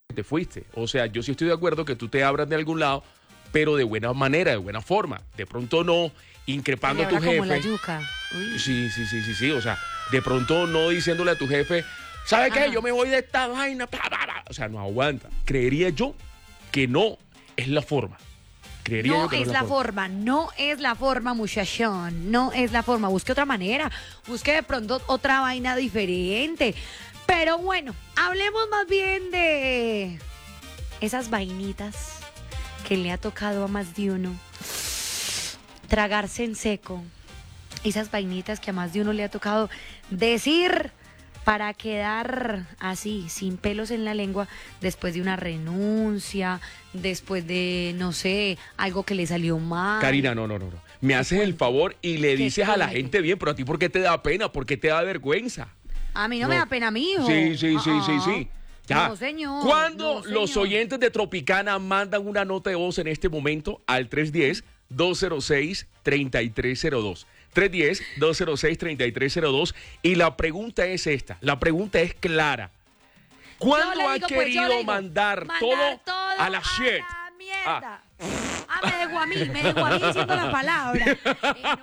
te fuiste. O sea, yo sí estoy de acuerdo que tú te abras de algún lado, pero de buena manera, de buena forma. De pronto no increpando a tu jefe. Como la yuca. Uy. Sí. O sea, de pronto no diciéndole a tu jefe, ¿sabe qué? Ajá. Yo me voy de esta vaina. O sea, no aguanta. Creería yo que no es la forma. Creería yo No que es la forma, no es la forma, muchachón, no es la forma. Busque otra manera, busque de pronto otra vaina diferente. Pero bueno, hablemos más bien de esas vainitas que le ha tocado a más de uno tragarse en seco. Esas vainitas que a más de uno le ha tocado decir para quedar así, sin pelos en la lengua, después de una renuncia, después de, no sé, algo que le salió mal. Karina, no. Me haces el favor y le dices a la cuente? gente bien, pero a ti ¿por qué te da pena? ¿Por qué te da vergüenza? A mí no me da pena, mijo. Sí. Ya. No, señor. Cuando No, los señor. oyentes de Tropicana mandan una nota de voz en este momento al 310-206-3302. 310-206-3302. Y la pregunta es esta. La pregunta es clara. ¿Cuándo Yo le ha digo, pues, yo le querido digo, mandar todo a la shit? mierda. Me dejó a mí diciendo la palabra.